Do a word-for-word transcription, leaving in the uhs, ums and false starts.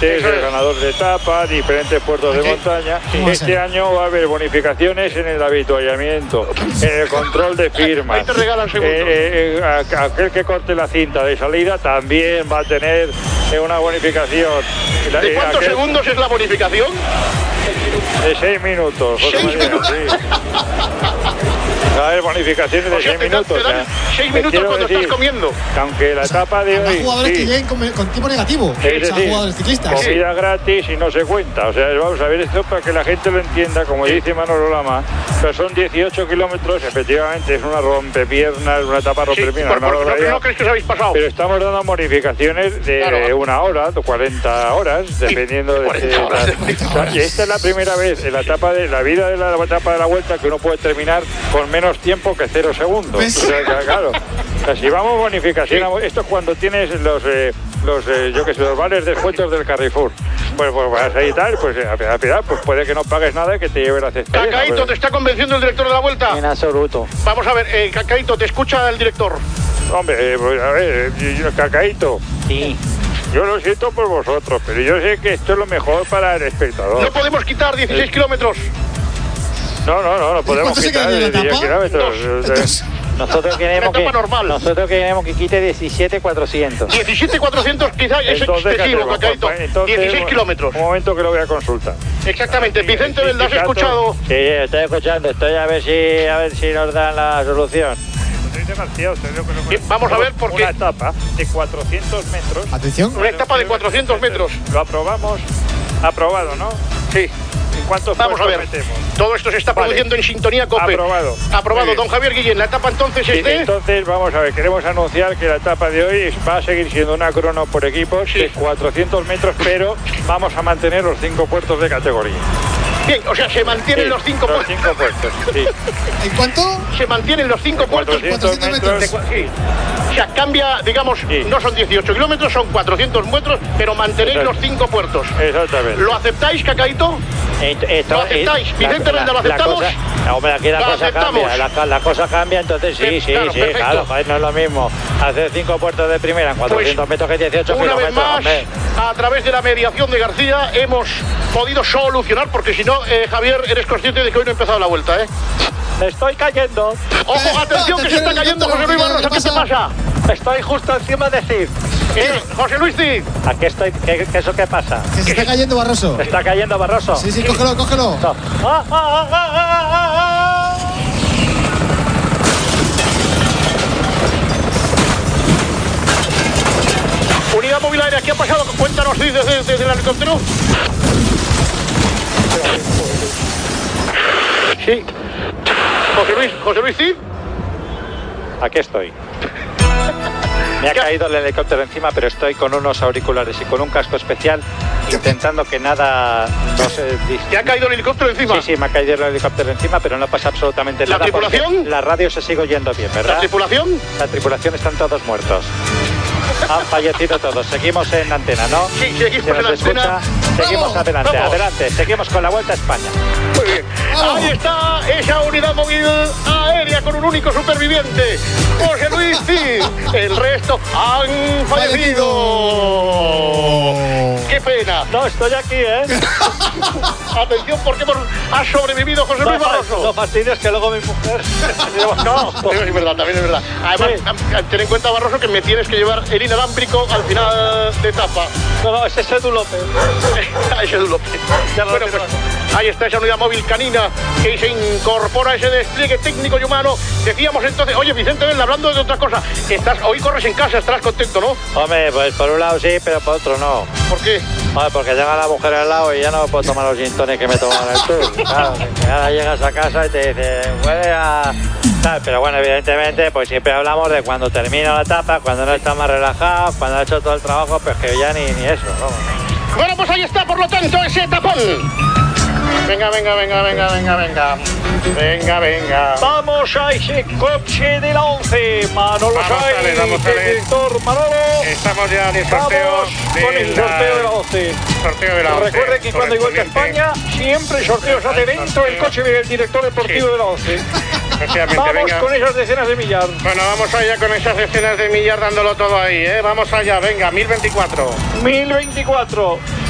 Este es el ganador de etapa, diferentes puertos de montaña. Este año va a haber bonificaciones en el habituallamiento, en el control de firmas. Ahí te regalan segundos. Eh, eh, eh, aquel que corte la cinta de salida también va a tener eh, una bonificación. ¿De eh, cuántos aquel, segundos es la bonificación? De seis minutos. José ¿Seis María, minutos? sí. Va a haber bonificaciones de O sea, seis te dan- minutos. te dan ya. seis Te minutos quiero cuando decir estás comiendo. que aunque la etapa de Habrá hoy. jugadores sí, que lleguen con, con tiempo negativo. Es O sea, decir, jugadores ciclistas. comida gratis y no se cuenta. O sea, vamos a ver esto para que la gente lo entienda, como dice Manolo Lama. Pero son dieciocho kilómetros, efectivamente, es una rompepiernas, una etapa Sí, rompepiernas. por, una por, ¿no, barbaridad. ¿No crees que os habéis pasado? Pero estamos dando bonificaciones de Claro. una hora, de cuarenta horas, dependiendo de... cuarenta de- horas, de- cuarenta o sea, y esta es la primera vez en la etapa de la vida de la etapa de la vuelta que uno puede terminar con menos tiempo que cero segundos. ¿Ves? O sea, que, claro, o sea, si vamos bonificación, esto es cuando tienes los... Eh, los, eh, yo que sé, los vales descuentos del Carrefour. Pues, pues vas ahí y tal, pues a piedad, a piedad, pues puede que no pagues nada y que te lleve la cesta. llena, Cacaíto, pero- ¿te está convenciendo el director de la vuelta? En absoluto. Vamos a ver, eh, Cacaíto, te escucha el director. Hombre, eh, pues, a ver, eh, yo- Cacaíto, Sí. yo lo siento por vosotros, pero yo sé que esto es lo mejor para el espectador. No podemos quitar dieciséis kilómetros. No, no, no, no podemos cuánto se quitar queda en la de diez etapa? kilómetros. Dos. Entonces, Nosotros queremos Una etapa que normal. nosotros queremos que quite diecisiete cuatrocientos. diecisiete cuatrocientos quizá es Entonces, ¿qué excesivo, hacemos? Cacaíto. Pues, entonces, dieciséis kilómetros. Un momento que lo voy a consultar. Exactamente. Vicente el Velda, ¿has sindicato- escuchado? Sí, estoy escuchando, estoy a ver si a ver si nos dan la solución. Sí, vamos a ver, porque- Una etapa de cuatrocientos metros. atención. Una etapa de cuatrocientos metros. Lo aprobamos. Aprobado, ¿no? Sí. ¿En cuántos Vamos a ver. puestos metemos? Todo esto se está Vale. produciendo en sintonía COPE. Aprobado. Aprobado. Muy bien. Don Javier Guillén, la etapa entonces Sí, es de... entonces, vamos a ver, queremos anunciar que la etapa de hoy va a seguir siendo una crono por equipos Sí. de cuatrocientos metros, pero vamos a mantener los cinco puertos de categoría. Bien, o sea, se mantienen Sí, los cinco los puestos. cinco puestos, sí. ¿En cuánto? Se mantienen los cinco puestos. cuatrocientos cuatrocientos metros. metros. Sí. O sea, cambia, digamos, Sí. no son dieciocho kilómetros, son cuatrocientos metros, pero mantenéis Exacto. los cinco puertos. Exactamente. ¿Lo aceptáis, Cacaíto? Esto- esto- ¿Lo aceptáis? eh, Vicente Velda, ¿lo aceptamos? cosa- no, hombre, aquí la Lo cosa aceptamos. cambia, la, la cosa cambia, entonces sí, Pe- sí, claro, sí, perfecto. claro, joder, no es lo mismo hacer cinco puertos de primera en cuatrocientos metros que dieciocho Una vez kilómetros, más, hombre. a través de la mediación de García, hemos podido solucionar, porque si no, eh, Javier, eres consciente de que hoy no ha empezado la vuelta, ¿eh? Me estoy cayendo. Ojo, atención, que se está cayendo José Luis Barroso, ¿qué te pasa? Estoy justo encima de Cid. Eh, José Luis Cid, Aquí estoy, ¿qué, qué eso qué pasa? Que se está cayendo Barroso. ¿Me está cayendo Barroso? Sí, sí, cógelo, cógelo. No. Ah, ah, ah, ah, ah, ah. unidad móvil aérea, ¿qué ha pasado? Cuéntanos, Cid, desde, desde el helicóptero. Sí. José Luis, José Luis Cid. Aquí estoy. Me ha ¿Qué ha- caído el helicóptero encima, pero estoy con unos auriculares y con un casco especial intentando que nada no se dis- ¿Te ha caído el helicóptero encima? Sí, sí, me ha caído el helicóptero encima, pero no pasa absolutamente ¿La nada. porque tripulación? La radio se sigue oyendo bien, ¿verdad? ¿La tripulación? La tripulación están todos muertos. Han fallecido todos. Seguimos en antena, ¿no? Sí, seguimos ¿Se nos en antena. escucha? Seguimos Vamos, adelante, vamos. adelante. Seguimos con la Vuelta a España. Muy bien. Ahí está esa unidad móvil aérea con un único superviviente, José Luis Cid. El resto han fallecido. ¡Qué pena! No, estoy aquí, ¿eh? Atención, porque hemos, ha sobrevivido José Luis No, Barroso. no fastidies que luego mi mujer... No, también es verdad, también es verdad. Además, Sí. ten en cuenta, Barroso, que me tienes que llevar el inalámbrico al final de etapa. No, no, ese es Edu López. Ese es López. Ya lo Bueno, tengo. pues, ahí está esa unidad móvil canina que se incorpora a ese despliegue técnico y humano. Decíamos entonces, oye, Vicente Velda, hablando de otra cosa, estás, hoy corres en casa, estarás contento, ¿no? Hombre, pues por un lado sí, pero por otro no. ¿Por qué? Joder, porque llega la mujer al lado y ya no puedo tomar los gin tonic que me toman en el tour. Claro, que ahora llegas a casa y te dice, huele a... tal. Pero bueno, evidentemente, pues siempre hablamos de cuando termina la etapa, cuando no está más relajado, cuando ha hecho todo el trabajo, pues que ya ni, ni eso, vamos. Bueno, pues ahí está, por lo tanto, ese tapón. Venga, venga, venga, venga, venga, venga. Venga, venga. Vamos a ese coche de la once. Manolo Vamos a ver, Sáenz, vamos a ver. el director Manolo. Estamos ya en el sorteo Vamos con el sorteo de la once. sorteo de la once. Recuerde que cuando hay Vuelta a Correspondiente. España, siempre el sorteo se hace dentro del coche del director deportivo Sí. de la once. Efectivamente, Vamos venga. con esas decenas de millar. Bueno, vamos allá con esas decenas de millas dándolo todo ahí, ¿eh? Vamos allá, venga, mil veinticuatro. mil veinticuatro.